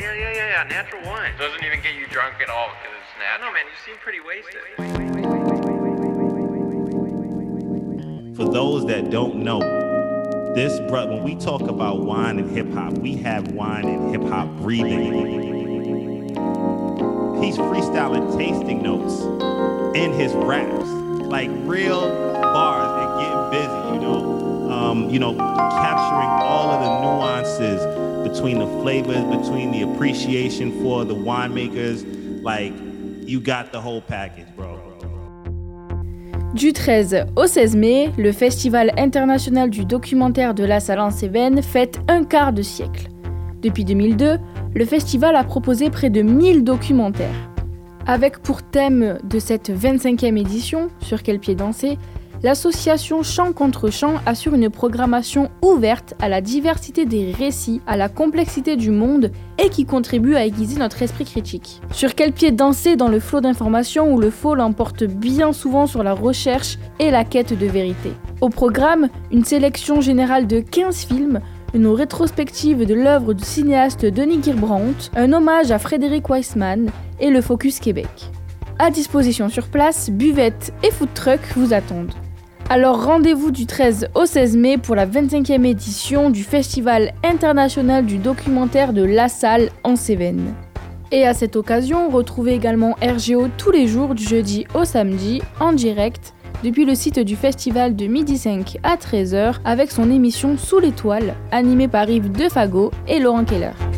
Yeah, natural wine. Doesn't even get you drunk at all because it's natural. No, man, you seem pretty wasted. For those that don't know, this brother, when we talk about wine and hip hop, we have wine and hip hop breathing. He's freestyling tasting notes in his raps, like real bars and getting busy, capturing all of the nuances between the flavors, between the appreciation for the winemakers. Like, you got the whole package, bro. Du 13 au 16 mai, le Festival international du documentaire de La Salle en Cévennes fête un quart de siècle. Depuis 2002, le festival a proposé près de 1000 documentaires. Avec pour thème de cette 25e édition, Sur quel pied danser, l'association Chant contre Chant assure une programmation ouverte à la diversité des récits, à la complexité du monde et qui contribue à aiguiser notre esprit critique. Sur quel pied danser dans le flot d'informations où le faux l'emporte bien souvent sur la recherche et la quête de vérité. Au programme, une sélection générale de 15 films, une rétrospective de l'œuvre du cinéaste Denis Guirbrandt, un hommage à Frédéric Weissman et le Focus Québec. À disposition sur place, buvettes et food trucks vous attendent. Alors rendez-vous du 13 au 16 mai pour la 25e édition du Festival international du documentaire de La Salle en Cévennes. Et à cette occasion, retrouvez également RGO tous les jours du jeudi au samedi en direct depuis le site du festival de 12h05 à 13h avec son émission Sous l'étoile animée par Yves Defago et Laurent Keller.